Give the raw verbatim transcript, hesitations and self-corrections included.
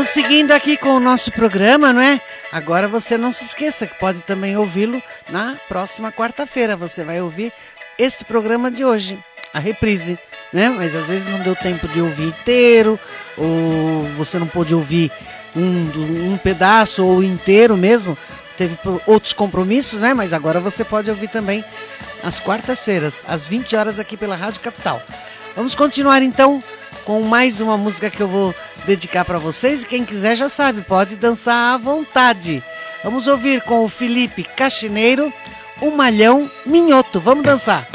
Vamos seguindo aqui com o nosso programa, não é? Agora você não se esqueça que pode também ouvi-lo na próxima quarta-feira. Você vai ouvir este programa de hoje, a reprise, né? Mas às vezes não deu tempo de ouvir inteiro, ou você não pôde ouvir um, um pedaço ou inteiro mesmo, teve outros compromissos, né? Mas agora você pode ouvir também às quartas-feiras, às vinte horas aqui pela Rádio Capital. Vamos continuar então com mais uma música que eu vou dedicar para vocês, e quem quiser já sabe, pode dançar à vontade. Vamos ouvir com o Felipe Caxineiro, O Malhão Minhoto. Vamos dançar!